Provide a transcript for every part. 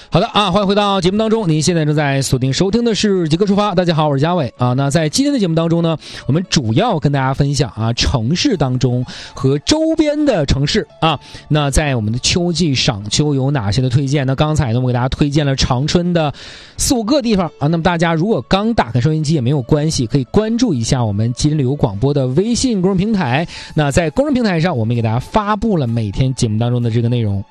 好的啊，欢迎回到节目当中。您现在正在锁定收听的是极客出发。大家好，我是嘉伟啊。那在今天的节目当中呢，我们主要跟大家分享啊，城市当中和周边的城市啊。那在我们的秋季赏秋有哪些的推荐呢？刚才呢，我给大家推荐了长春的4、5个地方啊。那么大家如果刚打开收音机也没有关系，可以关注一下我们吉林旅游广播的微信公众平台。那在公众平台上，我们给大家发布了每天节目当中的这个内容。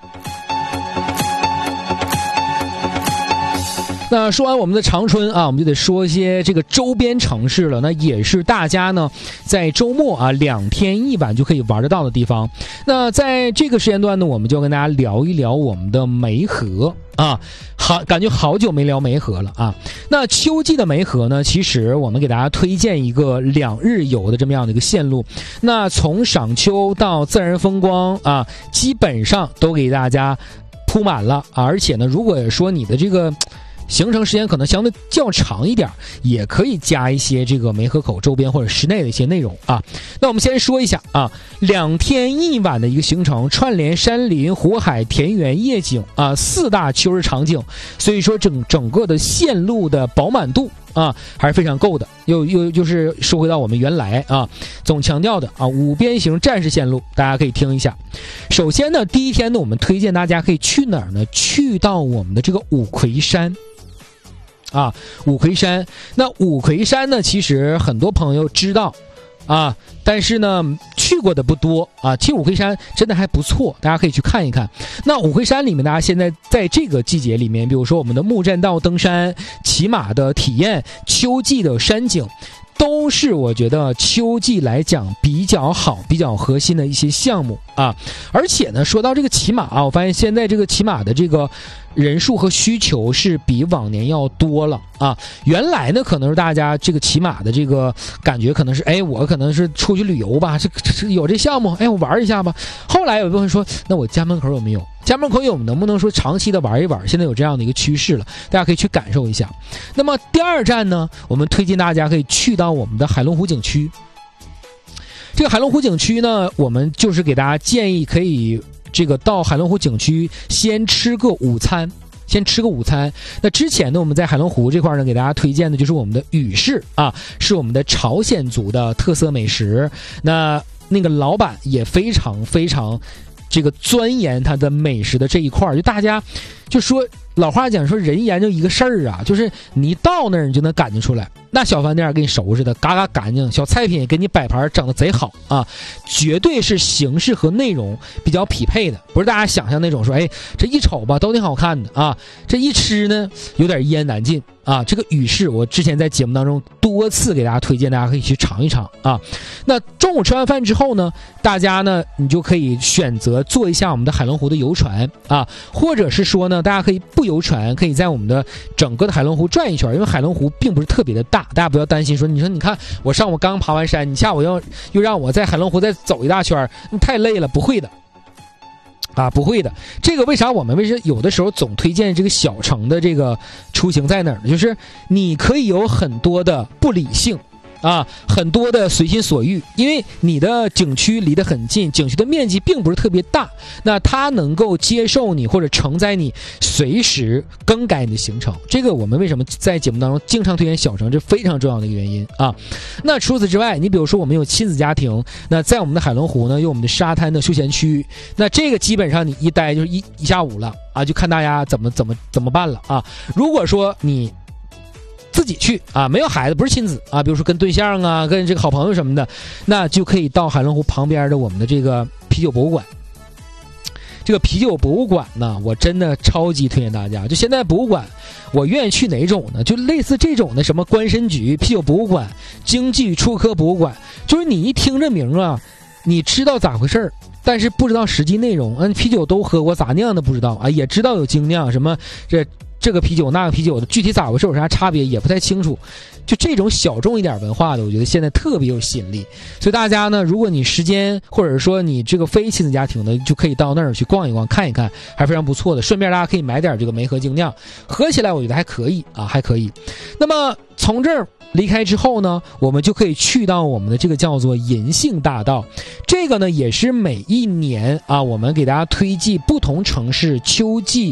那说完我们的长春啊，我们就得说一些这个周边城市了。那也是大家呢在周末啊2天1晚就可以玩得到的地方。那在这个时间段呢，我们就跟大家聊一聊我们的梅河啊，感觉好久没聊梅河了啊。那秋季的梅河呢，其实我们给大家推荐一个2日游的这么样的一个线路。那从赏秋到自然风光啊，基本上都给大家铺满了啊。而且呢，如果说你的这个行程时间可能相对较长一点，也可以加一些这个梅河口周边或者室内的一些内容啊。那我们先说一下啊，2天1晚的一个行程，串联山林、湖海、田园、夜景啊，4大秋日场景，所以说整个的线路的饱满度啊还是非常够的。就是说回到我们原来啊总强调的啊5边形战士线路，大家可以听一下。首先呢，第一天呢，我们推荐大家可以去哪儿呢？去到我们的这个五魁山。啊，五魁山。那五魁山呢，其实很多朋友知道啊，但是呢去过的不多啊。其实五魁山真的还不错，大家可以去看一看。那五魁山里面，大家现在在这个季节里面，比如说我们的木栈道登山、骑马的体验、秋季的山景，都是我觉得秋季来讲比较好、比较核心的一些项目啊。而且呢，说到这个骑马啊，我发现现在这个骑马的这个人数和需求是比往年要多了啊。原来呢，可能是大家这个骑马的这个感觉可能是，我可能是出去旅游吧，这有这项目，我玩一下吧。后来有一部分说，那我家门口有没有？家门口有，能不能说长期的玩一玩？现在有这样的一个趋势了，大家可以去感受一下。那么第2站呢，我们推荐大家可以去到我们的海龙湖景区。这个海龙湖景区呢，我们就是给大家建议可以这个到海龙湖景区先吃个午餐。那之前呢，我们在海龙湖这块呢，给大家推荐的就是我们的宇式啊，是我们的朝鲜族的特色美食。那个老板也非常非常这个钻研他的美食的这一块，就大家就说老话讲说，人研究一个事儿啊，就是你一到那儿你就能感觉出来，那小饭店给你收拾的嘎嘎干净，小菜品给你摆盘整的贼好啊，绝对是形式和内容比较匹配的，不是大家想象那种说，这一瞅吧都挺好看的啊，这一吃呢有点一言难尽啊。这个宇式我之前在节目当中多次给大家推荐，大家可以去尝一尝啊。那中午吃完饭之后呢，大家呢你就可以选择坐一下我们的海龙湖的游船啊，或者是说呢，大家可以不游船，可以在我们的整个的海龙湖转一圈，因为海龙湖并不是特别的大，大家不要担心说，你看我上午刚爬完山，你下午又让我在海龙湖再走一大圈，太累了，不会的啊，不会的。这个为啥有的时候总推荐这个小城的这个出行在哪儿呢？就是你可以有很多的不理性啊，很多的随心所欲，因为你的景区离得很近，景区的面积并不是特别大，那它能够接受你或者承载你随时更改你的行程。这个我们为什么在节目当中经常推荐小城，这非常重要的一个原因啊。那除此之外，你比如说我们有亲子家庭，那在我们的海龙湖呢有我们的沙滩的休闲区，那这个基本上你一待就是一下午了啊，就看大家怎么办了啊。如果说你自己去啊，没有孩子，不是亲子啊，比如说跟对象啊，跟这个好朋友什么的，那就可以到海龙湖旁边的我们的这个啤酒博物馆。这个啤酒博物馆呢，我真的超级推荐大家。就现在博物馆，我愿意去哪种呢？就类似这种的，什么关申局、啤酒博物馆、经济出科博物馆，就是你一听这名啊，你知道咋回事儿，但是不知道实际内容。啤酒都喝过，咋酿的不知道啊，也知道有精酿什么这个啤酒那个啤酒的具体咋回事有啥差别也不太清楚。就这种小众一点文化的，我觉得现在特别有吸引力。所以大家呢，如果你时间或者说你这个非亲子家庭的，就可以到那儿去逛一逛看一看，还非常不错的。顺便大家可以买点这个梅河精酿，喝起来我觉得还可以啊，还可以。那么从这儿离开之后呢，我们就可以去到我们的这个叫做银杏大道。这个呢也是每一年啊，我们给大家推荐不同城市秋季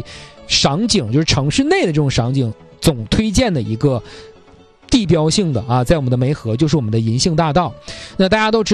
赏景，就是城市内的这种赏景总推荐的一个地标性的啊，在我们的梅河就是我们的银杏大道。那大家都知道